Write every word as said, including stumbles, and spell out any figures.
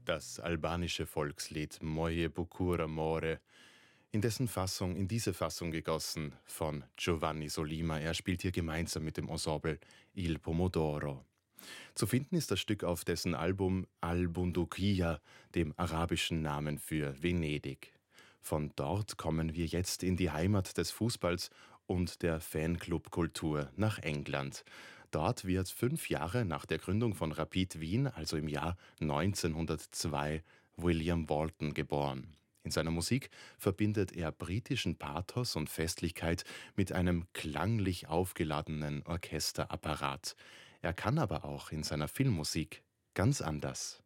Das albanische Volkslied Moje Bucura More, in dessen Fassung, in diese Fassung gegossen von Giovanni Solima. Er spielt hier gemeinsam mit dem Ensemble Il Pomodoro. Zu finden ist das Stück auf dessen Album Al Bunduqiyya, dem arabischen Namen für Venedig. Von dort kommen wir jetzt in die Heimat des Fußballs und der Fanclub-Kultur nach England. Dort wird fünf Jahre nach der Gründung von Rapid Wien, also im Jahr neunzehnhundertzwei, William Walton geboren. In seiner Musik verbindet er britischen Pathos und Festlichkeit mit einem klanglich aufgeladenen Orchesterapparat. Er kann aber auch in seiner Filmmusik ganz anders.